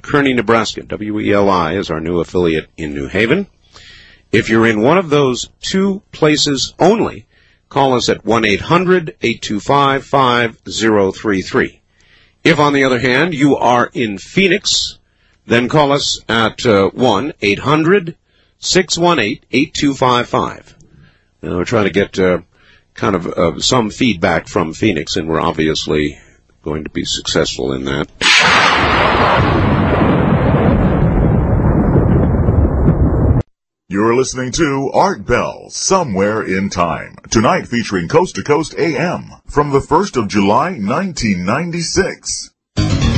Kearney, Nebraska. WELI is our new affiliate in New Haven. If you're in one of those two places only, call us at 1-800-825-5033. If, on the other hand, you are in Phoenix, then call us at 1-800-618-8255. We're trying to get some feedback from Phoenix, and we're obviously going to be successful in that. You're listening to Art Bell, Somewhere in Time. Tonight featuring Coast to Coast AM from the 1st of July, 1996.